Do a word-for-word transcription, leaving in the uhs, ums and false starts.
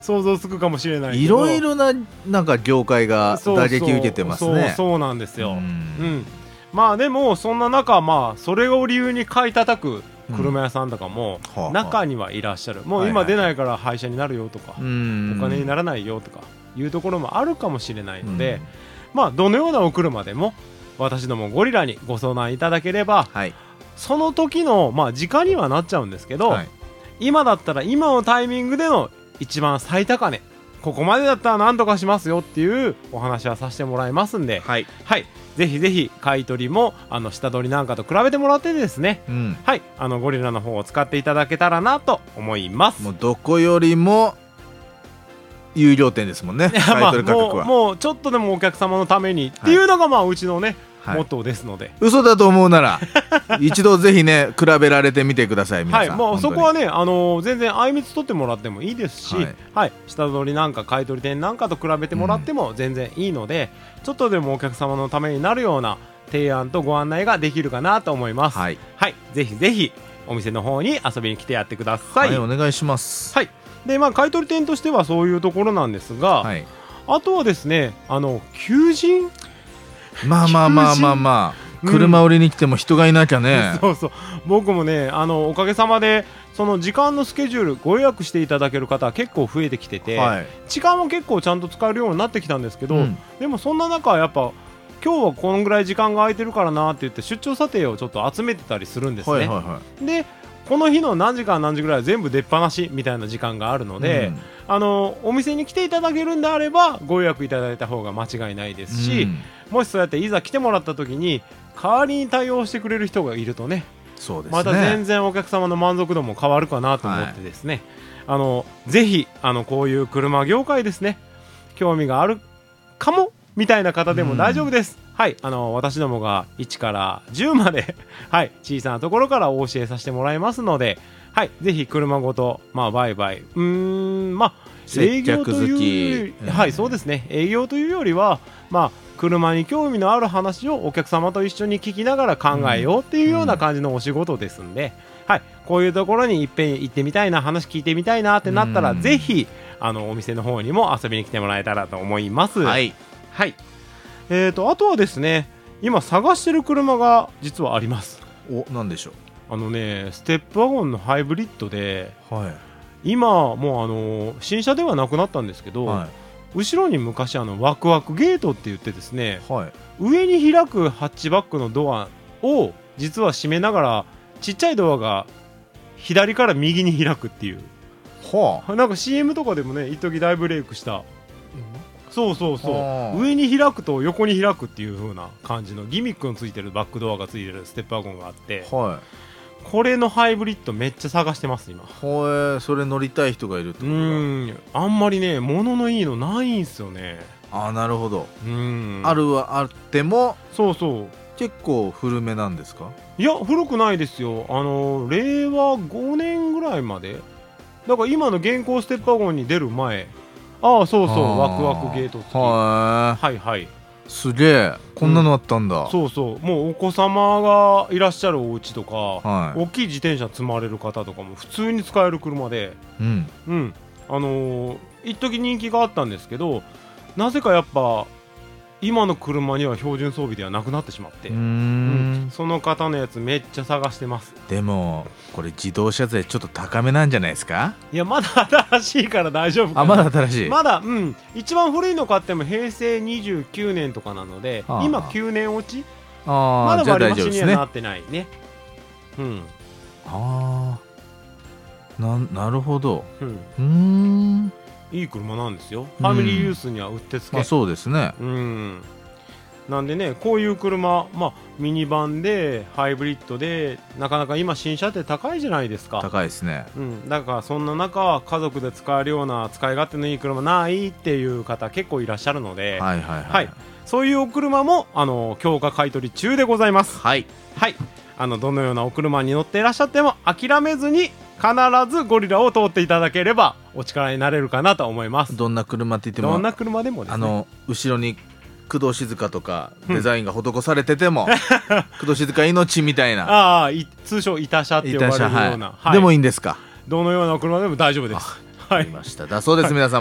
想像つくかもしれないけど、 いろいろななんか業界が打撃受けてますね。 そうそうそうなんですよ。 うん、 うん、まあでもそんな中、まあそれを理由に買い叩く車屋さんとかも中にはいらっしゃる、うん、もう今出ないから廃車になるよとか、はいはいはい、お金にならないよとかいうところもあるかもしれないので、うん、まあどのようなお車でも私どもゴリラにご相談いただければ、はい、その時のまあ時間にはなっちゃうんですけど、はい、今だったら今のタイミングでの一番最高値、ここまでだったら何とかしますよっていうお話はさせてもらいますんで、はい、はい、ぜひぜひ買い取りもあの下取りなんかと比べてもらってですね、うん、はい、あのゴリラの方を使っていただけたらなと思います。 もうどこよりも有料店ですもんね、買い取り価格は。 もう、もうちょっとでもお客様のためにっていうのがまあうちのね、はい、モットーですので、 嘘だと思うなら一度ぜひね比べられてみてください皆さん。 はい、もうそこはね、あのー、全然あいみつ取ってもらってもいいですし、はいはい、下取りなんか買い取り店なんかと比べてもらっても全然いいので、うん、ちょっとでもお客様のためになるような提案とご案内ができるかなと思います。はい、はい、ぜひぜひお店の方に遊びに来てやってください。 はい、お願いします。 はい、でまあ買い取り店としてはそういうところなんですが、はい、あとはですね、あの求人、 まあまあまあまあまあ車売りに来ても人がいなきゃね、 うん、そうそう、僕もね、あのおかげさまでその時間のスケジュールご予約していただける方は結構増えてきてて、はい、時間も結構ちゃんと使えるようになってきたんですけど、うん、でもそんな中やっぱ今日はこのぐらい時間が空いてるからなって言って出張査定をちょっと集めてたりするんですね、はいはいはい、でこの日の何時間何時ぐらいは全部出っ放しみたいな時間があるので、うん、あのお店に来ていただけるんであればご予約いただいた方が間違いないですし、うん、もしそうやっていざ来てもらった時に代わりに対応してくれる人がいるとね、 そうですね、 また全然お客様の満足度も変わるかなと思ってですね、はい、あのぜひあのこういう車業界ですね、興味があるかもみたいな方でも大丈夫です、うん、はい、あの私どもがいちからじゅうまで、はい、小さなところからお教えさせてもらいますので、はい、ぜひ車ごと、まあ、売買、うーん、まあ営業という、はい、そうですね、営業というよりは、まあ車に興味のある話をお客様と一緒に聞きながら考えようっていうような感じのお仕事ですんで、はい、こういうところにいっぺん行ってみたいな、話聞いてみたいなってなったら、ぜひあのお店の方にも遊びに来てもらえたらと思います。はい、はい、えーとあとはですね、今探してる車が実はあります。 お、なんでしょう。 あのね、ステップワゴンのハイブリッドで、はい、今もうあの新車ではなくなったんですけど、はい、後ろに昔あのワクワクゲートって言ってですね、はい、上に開くハッチバックのドアを実は閉めながらちっちゃいドアが左から右に開くっていう、はあ、なんか シーエム とかでもね一時大ブレイクした、うん、そうそうそう、はあ、上に開くと横に開くっていう風な感じのギミックのついてるバックドアがついてるステップワゴンがあって、はい、これのハイブリッドめっちゃ探してます今。 へえ、それ乗りたい人がいるってことだ。 うん、あんまりね物のいいのないんすよね。 ああ、なるほど。うん、あるはあっても、 そうそう、 結構古めなんですか。 いや古くないですよ。あのれいわごねんぐらいまでだから今の現行ステップワゴンに出る前、ああそうそう、ワクワクゲート付き、ははいはい、 すげえ、こんなのあったんだ、 うん、そうそう、もうお子様がいらっしゃるお家とか、はい、大きい自転車積まれる方とかも普通に使える車で、うんうん、あのー、一時人気があったんですけど、なぜかやっぱ今の車には標準装備ではなくなってしまって、うーん、うん、その方のやつめっちゃ探してます。 でもこれ自動車税ちょっと高めなんじゃないですか。 いや、まだ新しいから大丈夫かな。 あ、まだ新しい、 まだ、うん、一番古いの買ってもへいせいにじゅうきゅうねんとかなので、ああ今きゅうねん落ち、あまだ割り増しにはなってないね。うん、 ああ、な、なるほど、うん、うーん、 いい車なんですよ。ファミリーユースにはうってつけ、 まあ、そうですね、 うん、なんでね、こういう車、まあ、ミニバンでハイブリッドでなかなか今新車って高いじゃないですか。 高いですね、 うん、だからそんな中家族で使えるような使い勝手のいい車ないっていう方結構いらっしゃるので、はいはいはい、はい、そういうお車もあの強化買い取り中でございます。はい、はい、あのどのようなお車に乗っていらっしゃっても諦めずに必ずゴリラを通っていただければお力になれるかなと思います。 どんな車って言っても、 どんな車でもですね、 あの後ろに工藤静香とかデザインが施されてても、うん、工藤静香命みたいな、 ああ、通称イタ車って呼ばれるような、はいはい、 でもいいんですか。 どのようなお車でも大丈夫です。 ありました、だそうです、皆様